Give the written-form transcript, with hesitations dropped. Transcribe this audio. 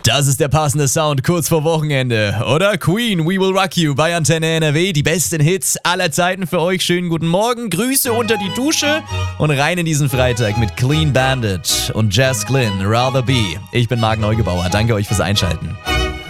Das ist der passende Sound kurz vor Wochenende, oder? Queen, We Will Rock You bei Antenne NRW. Die besten Hits aller Zeiten für euch. Schönen guten Morgen, Grüße unter die Dusche und rein in diesen Freitag mit Clean Bandit und Jazz Glynn, Rather Be. Ich bin Marc Neugebauer. Danke euch fürs Einschalten.